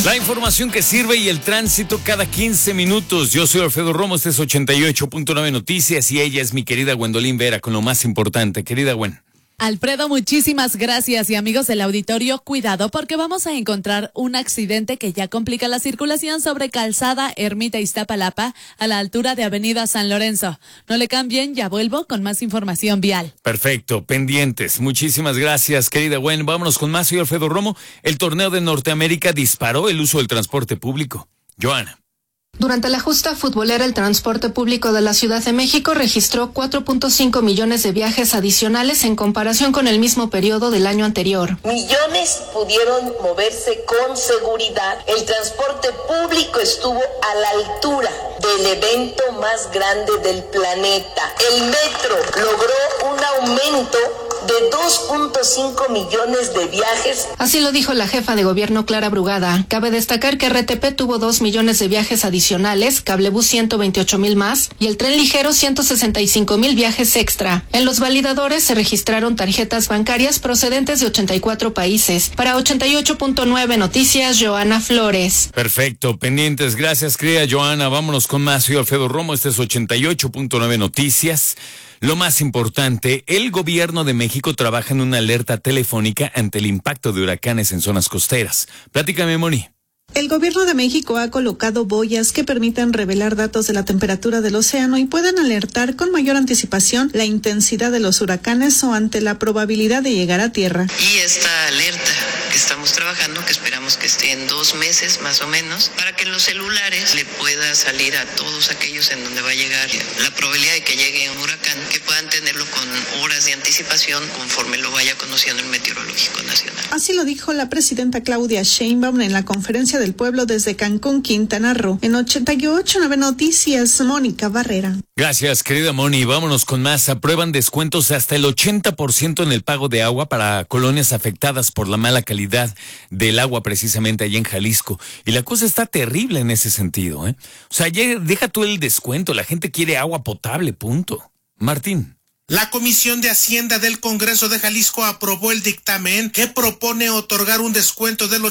La información que sirve y el tránsito cada 15 minutos. Yo soy Alfredo Romo, este es 88.9 Noticias y ella es mi querida Gwendolyn Vera con lo más importante. Querida Gwen. Alfredo, muchísimas gracias y amigos del auditorio, cuidado porque vamos a encontrar un accidente que ya complica la circulación sobre Calzada Ermita Iztapalapa a la altura de Avenida San Lorenzo. No le cambien, ya vuelvo con más información vial. Perfecto, pendientes. Muchísimas gracias, querida Gwen. Vámonos con más. Soy Alfredo Romo. El torneo de Norteamérica disparó el uso del transporte público. Joana. Durante la justa futbolera, el transporte público de la Ciudad de México registró 4.5 millones de viajes adicionales en comparación con el mismo periodo del año anterior. Millones pudieron moverse con seguridad. El transporte público estuvo a la altura del evento más grande del planeta. El metro logró un aumento de 2.5 millones de viajes. Así lo dijo la jefa de gobierno Clara Brugada. Cabe destacar que RTP tuvo 2 millones de viajes adicionales, Cablebús 128,000 más y el tren ligero 165,000 viajes extra. En los validadores se registraron tarjetas bancarias procedentes de 84 países. Para 88.9 Noticias, Joana Flores. Perfecto, pendientes. Gracias, querida Joana. Vámonos con más. Soy Alfredo Romo, este es 88.9 Noticias. Lo más importante, el gobierno de México trabaja en una alerta telefónica ante el impacto de huracanes en zonas costeras. Platícame, Moni. El gobierno de México ha colocado boyas que permitan revelar datos de la temperatura del océano y pueden alertar con mayor anticipación la intensidad de los huracanes o ante la probabilidad de llegar a tierra. Y esta alerta que estamos trabajando, que esperamos que esté en 2 meses más o menos, para que en los celulares le pueda salir a todos aquellos en donde va a llegar la probabilidad de que llegue un huracán, que puedan tenerlo con horas de anticipación conforme lo vaya conociendo el Meteorológico Nacional. Así lo dijo la presidenta Claudia Sheinbaum en la conferencia del pueblo desde Cancún, Quintana Roo. En 88.9 Noticias, Mónica Barrera. Gracias, querida Moni. Vámonos con más. Aprueban descuentos hasta el 80% en el pago de agua para colonias afectadas por la mala calidad del agua, precisamente allá en Jalisco. Y la cosa está terrible en ese sentido, ¿eh? O sea, ya deja tú el descuento. La gente quiere agua potable, punto. Martín. La Comisión de Hacienda del Congreso de Jalisco aprobó el dictamen que propone otorgar un descuento del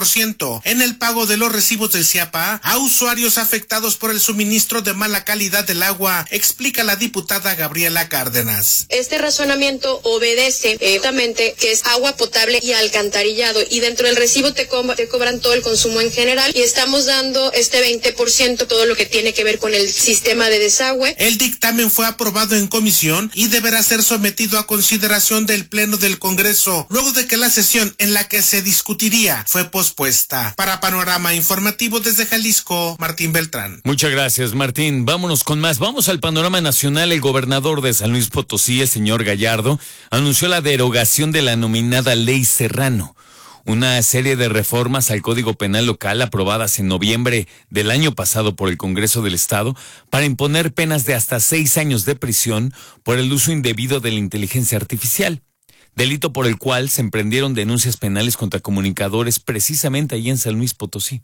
80% en el pago de los recibos del CIAPA a usuarios afectados por el suministro de mala calidad del agua, explica la diputada Gabriela Cárdenas. Este razonamiento obedece justamente que es agua potable y alcantarillado, y dentro del recibo te cobran todo el consumo en general, y estamos dando este 20% todo lo que tiene que ver con el sistema de desagüe. El dictamen fue aprobado en comisión y deberá ser sometido a consideración del Pleno del Congreso, luego de que la sesión en la que se discutiría fue pospuesta. Para Panorama Informativo desde Jalisco, Martín Beltrán. Muchas gracias, Martín. Vámonos con más. Vamos al panorama nacional. El gobernador de San Luis Potosí, el señor Gallardo, anunció la derogación de la denominada Ley Serrano, una serie de reformas al Código Penal local aprobadas en noviembre del año pasado por el Congreso del Estado para imponer penas de hasta 6 años de prisión por el uso indebido de la inteligencia artificial, delito por el cual se emprendieron denuncias penales contra comunicadores precisamente allí en San Luis Potosí.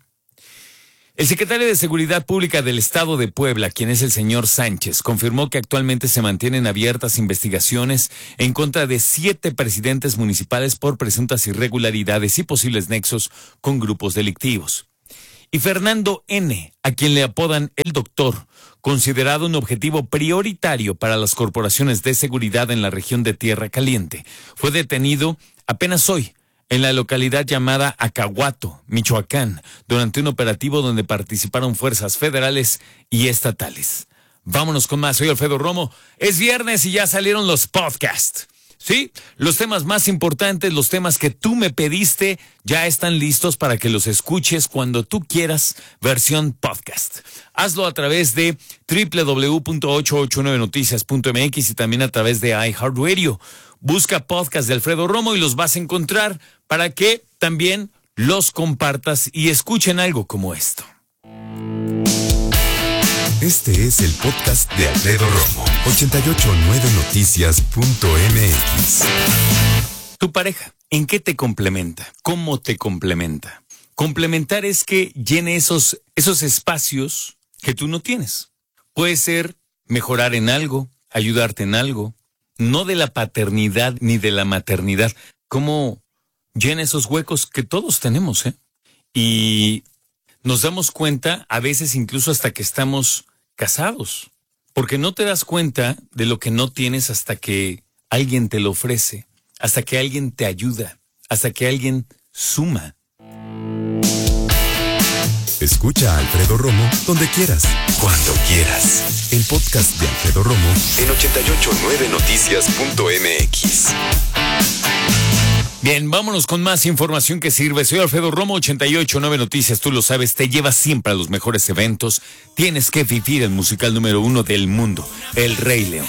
El secretario de Seguridad Pública del Estado de Puebla, quien es el señor Sánchez, confirmó que actualmente se mantienen abiertas investigaciones en contra de 7 presidentes municipales por presuntas irregularidades y posibles nexos con grupos delictivos. Y Fernando N., a quien le apodan el Doctor, considerado un objetivo prioritario para las corporaciones de seguridad en la región de Tierra Caliente, fue detenido apenas hoy en la localidad llamada Acahuato, Michoacán, durante un operativo donde participaron fuerzas federales y estatales. Vámonos con más. Soy Alfredo Romo. Es viernes y ya salieron los podcasts. Sí, los temas más importantes, los temas que tú me pediste, ya están listos para que los escuches cuando tú quieras, versión podcast. Hazlo a través de www.889noticias.mx y también a través de iHeartRadio. Busca podcast de Alfredo Romo y los vas a encontrar para que también los compartas y escuchen algo como esto. Este es el podcast de Alfredo Romo, 889noticias.mx. Tu pareja, ¿en qué te complementa? ¿Cómo te complementa? Complementar es que llene esos espacios que tú no tienes. Puede ser mejorar en algo, ayudarte en algo, no de la paternidad ni de la maternidad. ¿Cómo llena esos huecos que todos tenemos, Y nos damos cuenta, a veces incluso hasta que estamos casados, porque no te das cuenta de lo que no tienes hasta que alguien te lo ofrece, hasta que alguien te ayuda, hasta que alguien suma. Escucha a Alfredo Romo donde quieras, cuando quieras. El podcast de Alfredo Romo en 889noticias.mx. Bien, vámonos con más información que sirve. Soy Alfredo Romo, 889 Noticias, tú lo sabes, te lleva siempre a los mejores eventos. Tienes que vivir el musical número 1 del mundo, El Rey León.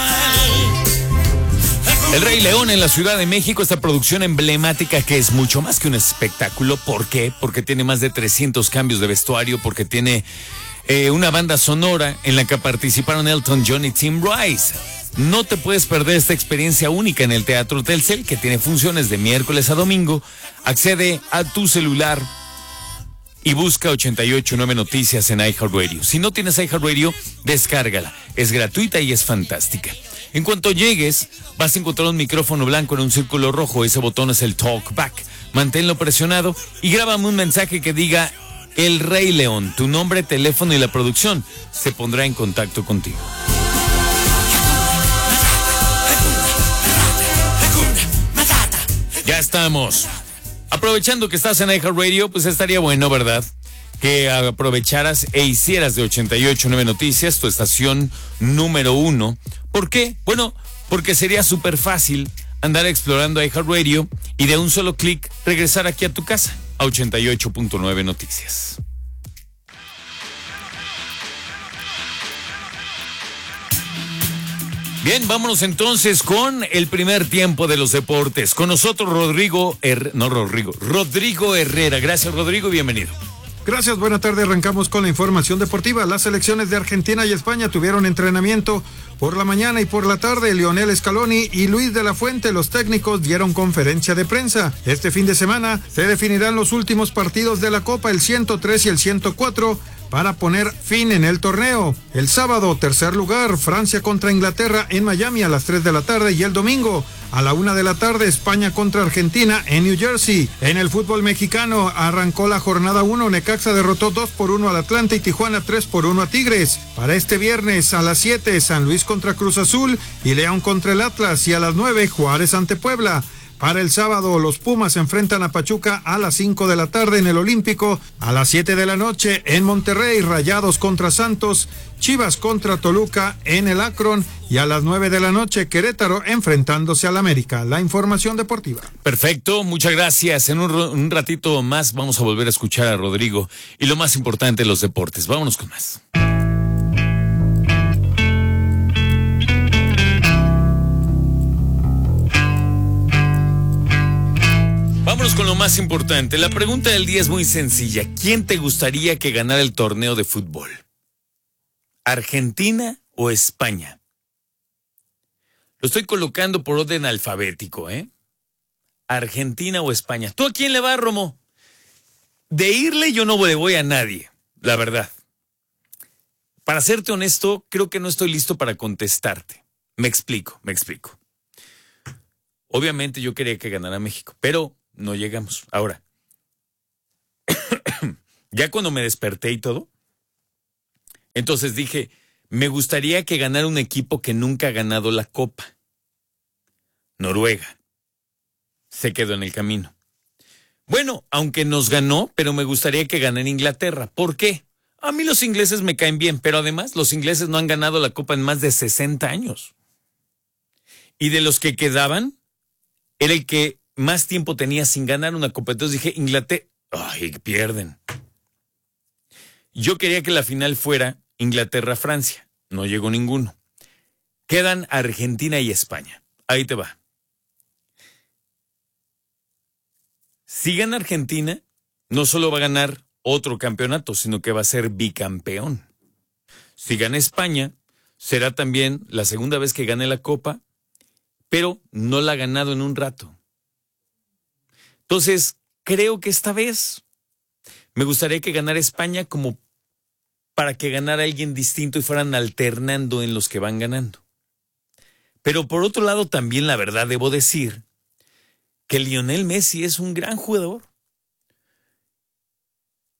El Rey León en la Ciudad de México, esta producción emblemática que es mucho más que un espectáculo. ¿Por qué? Porque tiene más de 300 cambios de vestuario, porque tiene una banda sonora en la que participaron Elton John y Tim Rice. No te puedes perder esta experiencia única en el Teatro Telcel, que tiene funciones de miércoles a domingo. Accede a tu celular y busca 889 Noticias en iHeartRadio. Si no tienes iHeartRadio, descárgala. Es gratuita y es fantástica. En cuanto llegues, vas a encontrar un micrófono blanco en un círculo rojo. Ese botón es el Talkback. Manténlo presionado y grábame un mensaje que diga El Rey León. Tu nombre, teléfono y la producción se pondrá en contacto contigo. Ya estamos. Aprovechando que estás en iHeartRadio, pues estaría bueno, ¿verdad?, que aprovecharas e hicieras de 889 Noticias tu estación número 1. ¿Por qué? Bueno, porque sería súper fácil andar explorando iHeartRadio y de un solo clic regresar aquí a tu casa, a 88.9 Noticias. Bien, vámonos entonces con el primer tiempo de los deportes. Con nosotros Rodrigo Herrera. Gracias, Rodrigo, bienvenido. Gracias, buena tarde. Arrancamos con la información deportiva. Las selecciones de Argentina y España tuvieron entrenamiento por la mañana y por la tarde. Lionel Scaloni y Luis de la Fuente, los técnicos, dieron conferencia de prensa. Este fin de semana se definirán los últimos partidos de la Copa, el 103 y el 104, para poner fin en el torneo. El sábado, tercer lugar, Francia contra Inglaterra en Miami a las 3 de la tarde, y el domingo a la 1 de la tarde, España contra Argentina en New Jersey. En el fútbol mexicano arrancó la jornada 1, Necaxa derrotó 2-1 al Atlante y Tijuana 3-1 a Tigres. Para este viernes a las 7, San Luis contra Cruz Azul y León contra el Atlas, y a las 9, Juárez ante Puebla. Para el sábado, los Pumas se enfrentan a Pachuca a las 5 de la tarde en el Olímpico. A las 7 de la noche en Monterrey, Rayados contra Santos, Chivas contra Toluca en el Akron, y a las 9 de la noche Querétaro enfrentándose al América. La información deportiva. Perfecto, muchas gracias. En un ratito más vamos a volver a escuchar a Rodrigo y lo más importante, los deportes. Vámonos con más. Vámonos con lo más importante. La pregunta del día es muy sencilla. ¿Quién te gustaría que ganara el torneo de fútbol? ¿Argentina o España? Lo estoy colocando por orden alfabético, ¿eh? ¿Argentina o España? ¿Tú a quién le vas, Romo? De irle yo no le voy a nadie, la verdad. Para serte honesto, creo que no estoy listo para contestarte. Me explico. Obviamente yo quería que ganara México, pero no llegamos. Ahora, ya cuando me desperté y todo, entonces dije, me gustaría que ganara un equipo que nunca ha ganado la Copa. Noruega. Se quedó en el camino. Bueno, aunque nos ganó, pero me gustaría que ganara Inglaterra. ¿Por qué? A mí los ingleses me caen bien, pero además los ingleses no han ganado la Copa en más de 60 años. Y de los que quedaban, era el que más tiempo tenía sin ganar una Copa. Entonces dije, Inglaterra, ay, pierden. Yo quería que la final fuera Inglaterra-Francia. No llegó ninguno. Quedan Argentina y España. Ahí te va. Si gana Argentina, no solo va a ganar otro campeonato, sino que va a ser bicampeón. Si gana España, será también la segunda vez que gane la Copa, pero no la ha ganado en un rato. Entonces, creo que esta vez me gustaría que ganara España como para que ganara alguien distinto y fueran alternando en los que van ganando. Pero por otro lado, también la verdad debo decir que Lionel Messi es un gran jugador.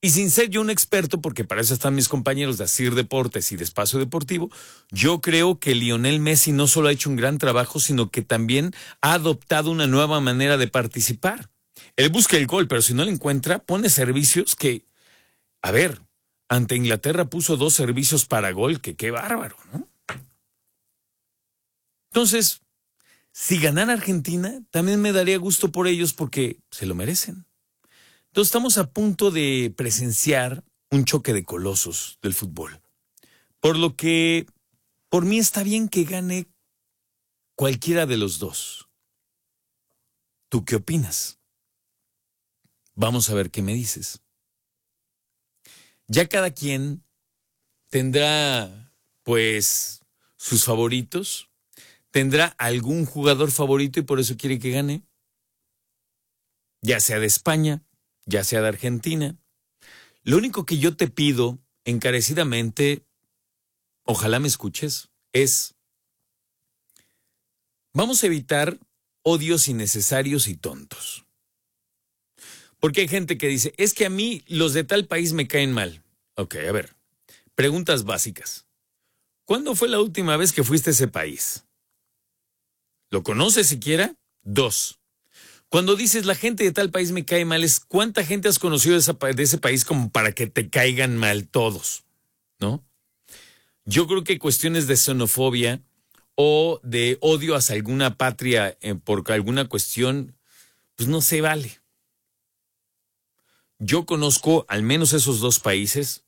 Y sin ser yo un experto, porque para eso están mis compañeros de Asir Deportes y de Espacio Deportivo, yo creo que Lionel Messi no solo ha hecho un gran trabajo, sino que también ha adoptado una nueva manera de participar. Él busca el gol, pero si no lo encuentra, pone servicios que, a ver, ante Inglaterra puso 2 servicios para gol, que qué bárbaro, ¿no? Entonces, si ganara Argentina, también me daría gusto por ellos porque se lo merecen. Entonces estamos a punto de presenciar un choque de colosos del fútbol. Por lo que, por mí está bien que gane cualquiera de los dos. ¿Tú qué opinas? Vamos a ver qué me dices. Ya cada quien tendrá, pues, sus favoritos. Tendrá algún jugador favorito y por eso quiere que gane. Ya sea de España, ya sea de Argentina. Lo único que yo te pido encarecidamente, ojalá me escuches, es vamos a evitar odios innecesarios y tontos. Porque hay gente que dice, es que a mí los de tal país me caen mal. Ok, a ver, preguntas básicas. ¿Cuándo fue la última vez que fuiste a ese país? ¿Lo conoces siquiera? 2. Cuando dices la gente de tal país me cae mal, es ¿cuánta gente has conocido de ese país como para que te caigan mal todos? ¿No? Yo creo que cuestiones de xenofobia o de odio hacia alguna patria por alguna cuestión, pues no se vale. Yo conozco al menos esos 2 países.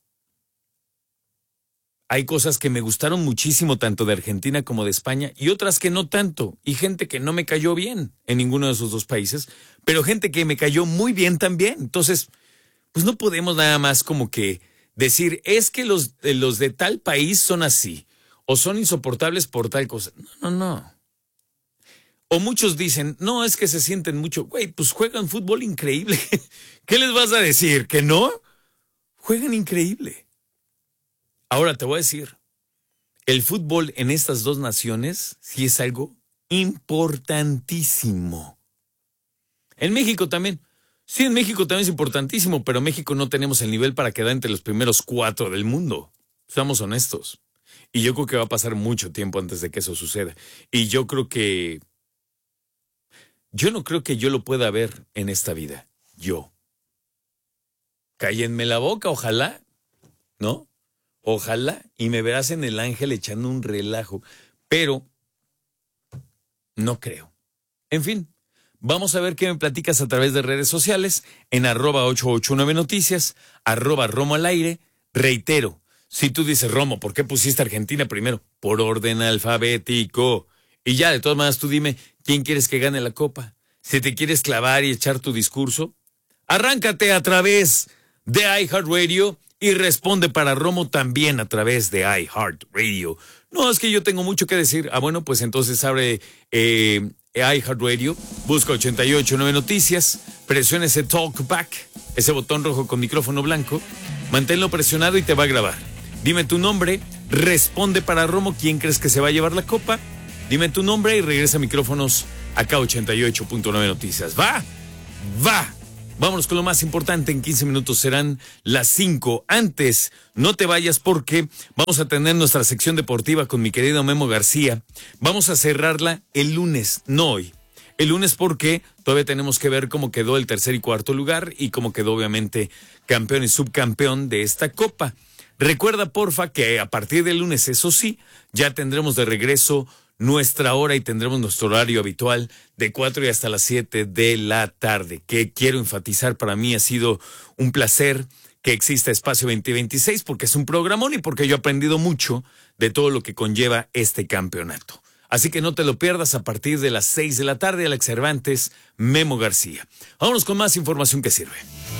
Hay cosas que me gustaron muchísimo tanto de Argentina como de España y otras que no tanto. Y gente que no me cayó bien en ninguno de esos 2 países, pero gente que me cayó muy bien también. Entonces, pues no podemos nada más como que decir, es que los de tal país son así o son insoportables por tal cosa. No. O muchos dicen, no, es que se sienten mucho. Güey, pues juegan fútbol increíble. ¿Qué les vas a decir? ¿Que no? Juegan increíble. Ahora te voy a decir, el fútbol en estas 2 naciones sí es algo importantísimo. En México también. Sí, en México también es importantísimo, pero en México no tenemos el nivel para quedar entre los primeros 4 del mundo. Seamos honestos. Y yo creo que va a pasar mucho tiempo antes de que eso suceda. Y yo no creo que yo lo pueda ver en esta vida. Yo. Cállenme la boca, ojalá, ¿no? Ojalá y me verás en El Ángel echando un relajo, pero no creo. En fin, vamos a ver qué me platicas a través de redes sociales en @889noticias, @Romo al aire. Reitero, si tú dices, Romo, ¿por qué pusiste Argentina primero? Por orden alfabético. Y ya, de todas maneras, tú dime, ¿quién quieres que gane la copa? Si te quieres clavar y echar tu discurso, arráncate a través de iHeartRadio y responde para Romo también a través de iHeartRadio. No, es que yo tengo mucho que decir. Bueno, pues entonces abre iHeartRadio, busca 889 Noticias, presiona ese talkback, ese botón rojo con micrófono blanco, manténlo presionado y te va a grabar. Dime tu nombre, responde para Romo, ¿quién crees que se va a llevar la copa? Dime tu nombre y regresa micrófonos acá 88.9 Noticias. ¡Va! Vámonos con lo más importante, en 15 minutos serán las 5. Antes, no te vayas porque vamos a tener nuestra sección deportiva con mi querido Memo García. Vamos a cerrarla el lunes, no hoy. El lunes porque todavía tenemos que ver cómo quedó el 3er y 4.º lugar y cómo quedó obviamente campeón y subcampeón de esta copa. Recuerda porfa que a partir del lunes, eso sí, ya tendremos de regreso nuestra hora y tendremos nuestro horario habitual de 4 y hasta las 7 de la tarde, que quiero enfatizar, para mí ha sido un placer que exista Espacio 2026 porque es un programón y porque yo he aprendido mucho de todo lo que conlleva este campeonato. Así que no te lo pierdas a partir de las 6 de la tarde. Alex Cervantes, Memo García. Vámonos con más información que sirve.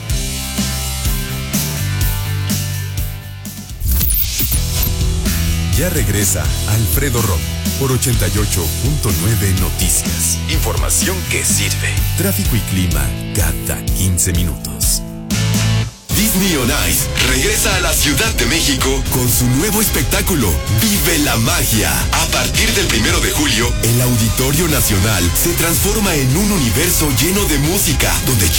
Ya regresa Alfredo Romo por 88.9 Noticias. Información que sirve. Tráfico y clima cada 15 minutos. Disney on Ice regresa a la Ciudad de México con su nuevo espectáculo, Vive la Magia. A partir del 1 de julio, el Auditorio Nacional se transforma en un universo lleno de música, donde